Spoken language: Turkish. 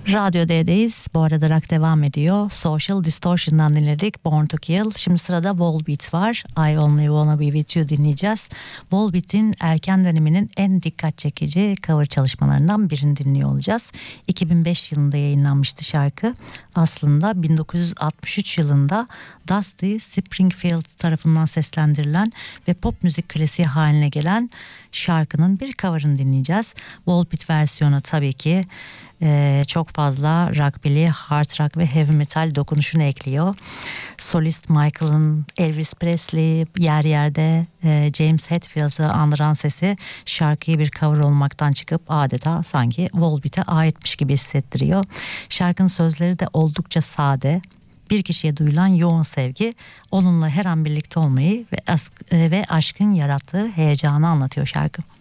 Radyo D'deyiz. Bu arada rock devam ediyor. Social Distortion'dan dinledik Born to Kill. Şimdi sırada Volbeat var. I Only Wanna Be With You dinleyeceğiz. Volbeat'in erken döneminin en dikkat çekici cover çalışmalarından birini dinliyor olacağız. 2005 yılında yayınlanmıştı şarkı. Aslında 1963 yılında Dusty Springfield tarafından seslendirilen ve pop müzik klasiği haline gelen şarkının bir cover'ını dinleyeceğiz. Volbeat versiyonu tabii ki çok fazla rockabilly, hard rock ve heavy metal dokunuşunu ekliyor. Solist Michael'ın, Elvis Presley, yer yerde James Hetfield'ı andıran sesi şarkıyı bir cover olmaktan çıkıp adeta sanki Volbeat'e aitmiş gibi hissettiriyor. Şarkının sözleri de oldukça sade. Bir kişiye duyulan yoğun sevgi, onunla her an birlikte olmayı ve aşkın yarattığı heyecanı anlatıyor şarkı.